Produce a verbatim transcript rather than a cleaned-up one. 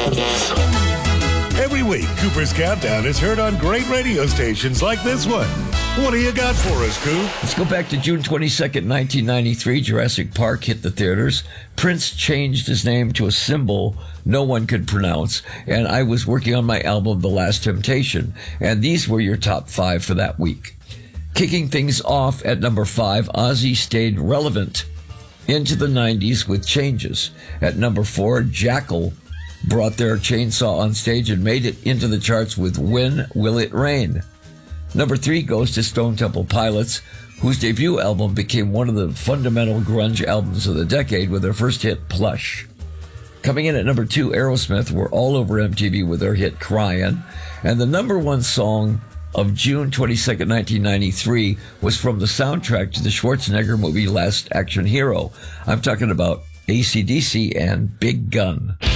Every week, Cooper's Countdown is heard on great radio stations like this one. What do you got for us, Coop? Let's go back to June twenty-second, nineteen ninety-three. Jurassic Park hit the theaters. Prince changed his name to a symbol no one could pronounce, and I was working on my album, The Last Temptation, and these were your top five for that week. Kicking things off at number five, Ozzy stayed relevant into the nineties with changes. At number four, Jackal brought their chainsaw on stage and made it into the charts with When Will It Rain? Number three goes to Stone Temple Pilots, whose debut album became one of the fundamental grunge albums of the decade with their first hit, Plush. Coming in at number two, Aerosmith were all over M T V with their hit, Cryin', and the number one song of June twenty-second, nineteen ninety-three was from the soundtrack to the Schwarzenegger movie Last Action Hero. I'm talking about A C D C and Big Gun.